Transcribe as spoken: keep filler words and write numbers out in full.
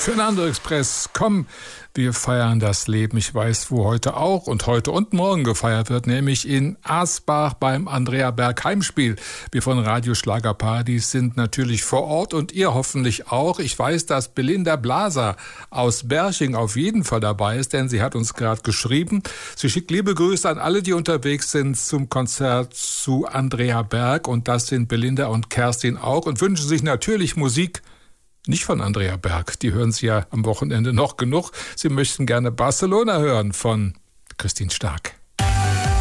Fernando Express, komm, wir feiern das Leben. Ich weiß, wo heute auch und heute und morgen gefeiert wird, nämlich in Asbach beim Andrea Berg Heimspiel. Wir von Radio Schlagerpartys sind natürlich vor Ort und ihr hoffentlich auch. Ich weiß, dass Belinda Blaser aus Berching auf jeden Fall dabei ist, denn sie hat uns gerade geschrieben. Sie schickt liebe Grüße an alle, die unterwegs sind zum Konzert zu Andrea Berg, und das sind Belinda und Kerstin auch, und wünschen sich natürlich Musik. Nicht von Andrea Berg, die hören Sie ja am Wochenende noch genug. Sie möchten gerne Barcelona hören von Christine Stark.